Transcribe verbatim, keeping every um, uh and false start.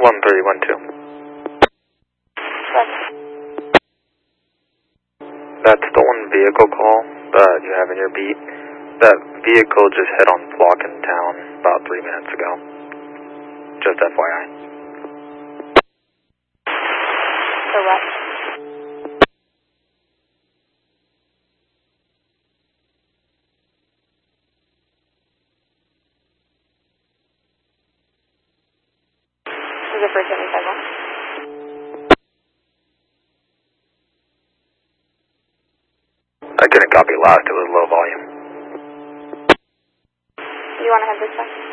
one three one two. What? That stolen vehicle call that you have in your beat, that vehicle just hit on block in town about three minutes ago. Just F Y I. For what? Is it for seventy-five one? I couldn't copy last, it was low volume. You want to have this back?